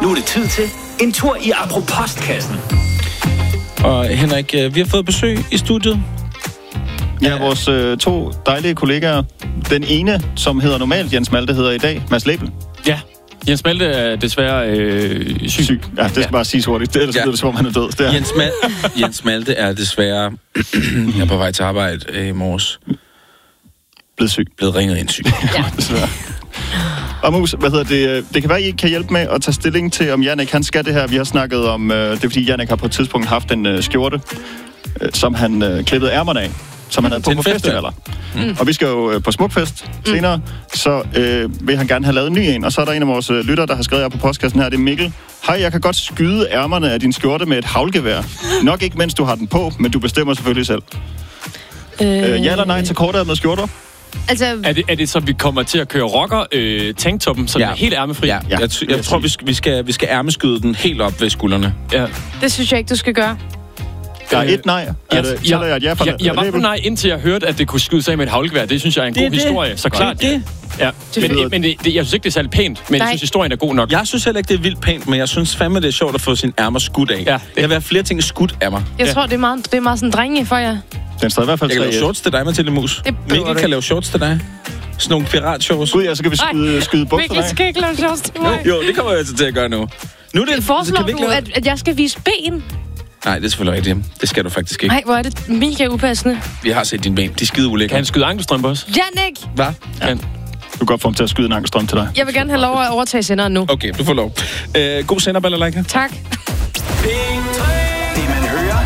Nu er det tid til en tur i Apropostkassen. Og Henrik, vi har fået besøg i studiet. Ja, vores to dejlige kollegaer. Den ene, som hedder normalt Jens Malte, hedder i dag Mads Lebel. Ja, Jens Malte er desværre syg. Ja, det skal bare siges hurtigt. Ellers lyder det, som om han er død. Det er. Jens Malte er desværre jeg er på vej til arbejde i morges. Blevet ringet ind syg. Ja, desværre. Og Mus, det kan være, I ikke kan hjælpe med at tage stilling til, om Jannik han skal det her. Vi har snakket om, det er fordi Jannik har på et tidspunkt haft en skjorte, som han klippede ærmerne af, som han havde på festivaler. Og vi skal jo på Smukfest senere, så vil han gerne have lavet en ny en. Og så er der en af vores lyttere, der har skrevet her på postkassen her, det er Mikkel. Hej, jeg kan godt skyde ærmerne af din skjorte med et haglgevær. Nok ikke, mens du har den på, men du bestemmer selvfølgelig selv. Ja eller nej til kortærmede skjorter? Altså, er det så, vi kommer til at køre rocker tanktoppen, så den er helt ærmefri? Ja. Jeg tror, vi skal ærmeskyde den helt op ved skuldrene. Ja. Det synes jeg ikke, du skal gøre. Der er et nej. Jeg var på nej, indtil jeg hørte, at det kunne skyde sig med et haglgevær. Det synes jeg er en god historie. Så klart, det. Ja. Men jeg synes ikke, det er særlig pænt, men jeg synes, historien er god nok. Jeg synes heller ikke, det er vildt pænt, men jeg synes fandme, det er sjovt at få sin ærmer skudt af. Ja, jeg vil have flere ting skudt af mig. Jeg tror, det er meget sådan drenge for jer. Den står i hvert fald. Jeg kan lave shorts til dig, Mathilde Mus. Mikkel kan lave shorts til dig. Sådan nogle piratshorts. Gud, ja, så kan vi skyde bukser af. Mikkel skal ikke lave shorts til mig. Jo, det kommer jeg til at gøre nu. Foreslår du, at jeg skal vise ben? Nej, det er selvfølgelig rigtigt. Det skal du faktisk ikke. Nej, hvor er det mega upassende. Vi har set dine ben. De er skide ulækre. Kan han skyde ankelstrømper også? Jannik! Hvad? Ja. Du kan godt få ham til at skyde en ankelstrøm til dig. Jeg vil gerne have lov at overtage senderen nu. Okay, du får lov. God sender, Balalaika. Tak.